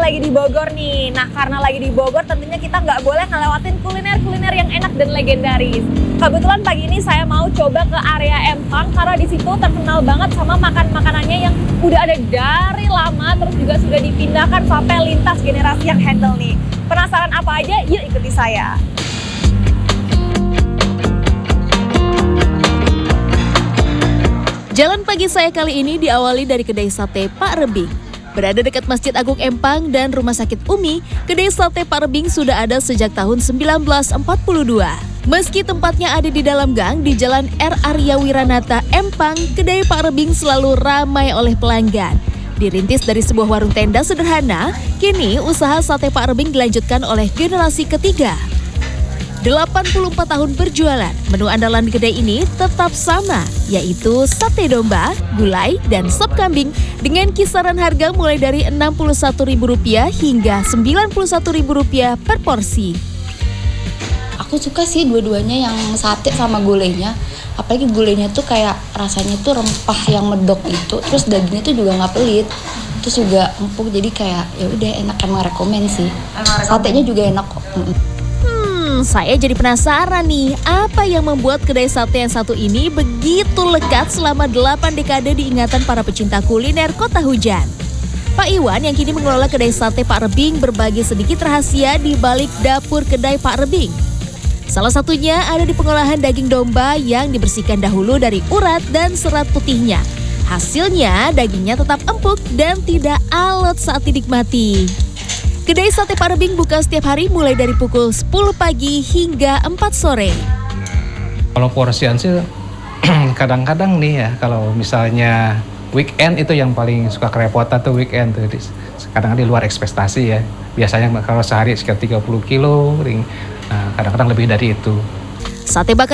lagi di Bogor nih. Nah, karena lagi di Bogor tentunya kita nggak boleh ngelewatin kuliner-kuliner yang enak dan legendaris. Kebetulan pagi ini saya mau coba ke area Empang karena di situ terkenal banget sama makanannya yang udah ada dari lama, terus juga sudah dipindahkan sampai lintas generasi yang handle nih. Penasaran apa aja? Yuk ikuti saya. Jalan pagi saya kali ini diawali dari kedai sate Pak Rebing. Berada dekat Masjid Agung Empang dan Rumah Sakit Umi, kedai sate Pak Rebing sudah ada sejak tahun 1942. Meski tempatnya ada di dalam gang di Jalan R. Arya Wiranata, Empang, kedai Pak Rebing selalu ramai oleh pelanggan. Dirintis dari sebuah warung tenda sederhana, kini usaha sate Pak Rebing dilanjutkan oleh generasi ketiga. 84 tahun berjualan, menu andalan di kedai ini tetap sama, yaitu sate domba, gulai, dan sop kambing dengan kisaran harga mulai dari Rp61.000 hingga Rp91.000 per porsi. Aku suka sih dua-duanya, yang sate sama gulainya. Apalagi gulainya tuh kayak rasanya tuh rempah yang medok itu, terus dagingnya tuh juga nggak pelit, terus juga empuk, jadi kayak ya udah enak, emang rekomen sih. Satenya juga enak kok. Saya jadi penasaran nih, apa yang membuat kedai sate yang satu ini begitu lekat selama 8 dekade diingatan para pecinta kuliner Kota Hujan. Pak Iwan yang kini mengelola kedai sate Pak Rebing berbagi sedikit rahasia di balik dapur kedai Pak Rebing. Salah satunya ada di pengolahan daging domba yang dibersihkan dahulu dari urat dan serat putihnya. Hasilnya dagingnya tetap empuk dan tidak alot saat dinikmati. Kedai sate Pak Rebing buka setiap hari mulai dari pukul 10 pagi hingga 4 sore. Kalau porsian sih kadang-kadang nih ya, kalau misalnya weekend itu yang paling suka kerepotan tuh weekend tuh. Kadang di luar ekspektasi ya. Biasanya kalau sehari sekitar 30 kilo, kadang-kadang lebih dari itu. Sate bakar